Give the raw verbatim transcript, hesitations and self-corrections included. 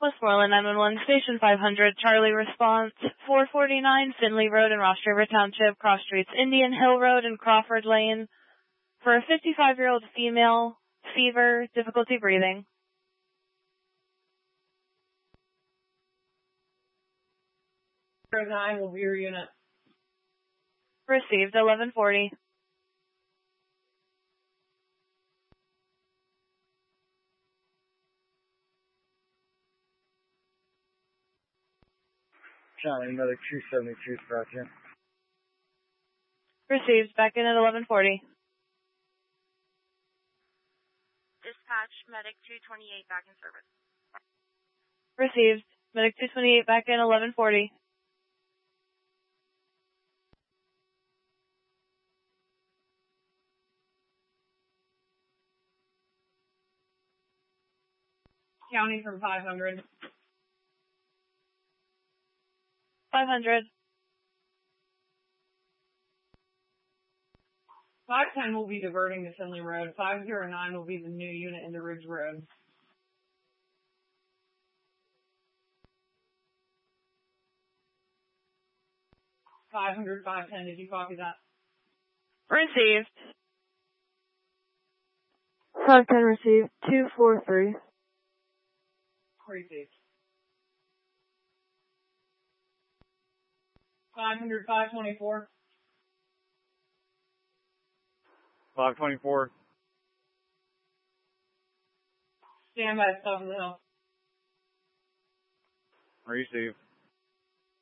Westmoreland nine one one, Station five hundred, Charlie response, four forty-nine Finley Road in Ross River Township, cross streets Indian Hill Road and Crawford Lane, for a fifty-five-year-old female, fever, difficulty breathing. nine will be your unit. Received, eleven forty. County Medic two seventy-two, Scottsdale. Received, back in at eleven forty. Dispatch, Medic two twenty-eight, back in service. Received, Medic two twenty-eight, back in eleven forty. County from five hundred. five hundred. five ten will be diverting to Finley Road. five oh nine will be the new unit into Ridge Road. five hundred, five ten, did you copy that? Received. five ten received, two four three. Received. five hundred, five twenty-four. five twenty-four. Stand by, top of the hill. Receive.